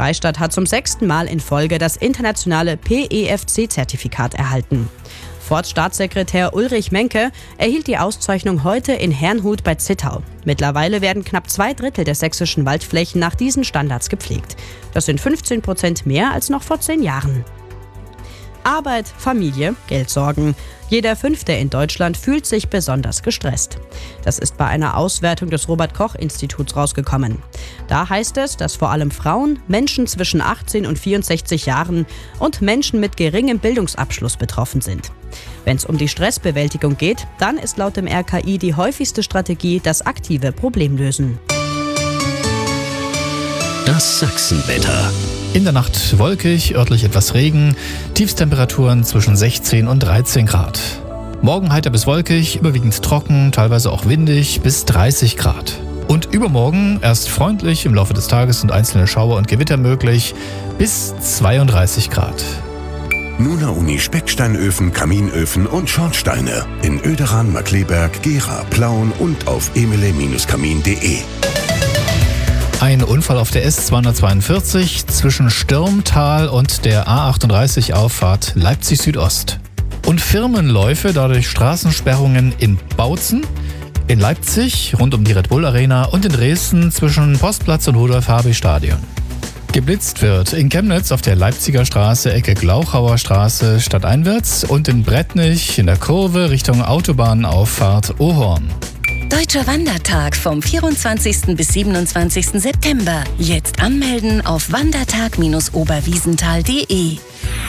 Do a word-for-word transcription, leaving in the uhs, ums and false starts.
Freistadt hat zum sechsten Mal in Folge das internationale P E F C-Zertifikat erhalten. Ford-Staatssekretär Ulrich Menke erhielt die Auszeichnung heute in Herrnhut bei Zittau. Mittlerweile werden knapp zwei Drittel der sächsischen Waldflächen nach diesen Standards gepflegt. Das sind fünfzehn Prozent mehr als noch vor zehn Jahren. Arbeit, Familie, Geldsorgen. Jeder Fünfte in Deutschland fühlt sich besonders gestresst. Das ist bei einer Auswertung des Robert-Koch-Instituts rausgekommen. Da heißt es, dass vor allem Frauen, Menschen zwischen achtzehn und vierundsechzig Jahren und Menschen mit geringem Bildungsabschluss betroffen sind. Wenn es um die Stressbewältigung geht, dann ist laut dem R K I die häufigste Strategie das aktive Problemlösen. Das Sachsenwetter. In der Nacht wolkig, örtlich etwas Regen, Tiefstemperaturen zwischen sechzehn und dreizehn Grad. Morgen heiter bis wolkig, überwiegend trocken, teilweise auch windig, bis dreißig Grad. Und übermorgen erst freundlich, im Laufe des Tages sind einzelne Schauer und Gewitter möglich, bis zweiunddreißig Grad. Nuna Uni Specksteinöfen, Kaminöfen und Schornsteine in Oederan, Markleberg, Gera, Plauen und auf emile Bindestrich kamin punkt de. Ein Unfall auf der S zweihundertzweiundvierzig zwischen Stürmtal und der A achtunddreißig Auffahrt Leipzig Südost. Und Firmenläufe, dadurch Straßensperrungen in Bautzen, in Leipzig rund um die Red Bull Arena und in Dresden zwischen Postplatz und Rudolf-Habich-Stadion. Geblitzt wird in Chemnitz auf der Leipziger Straße, Ecke Glauchauer Straße stadteinwärts und in Brettnich in der Kurve Richtung Autobahnauffahrt Ohorn. Deutscher Wandertag vom vierundzwanzigsten bis siebenundzwanzigsten September. Jetzt anmelden auf wandertag Bindestrich oberwiesenthal punkt de.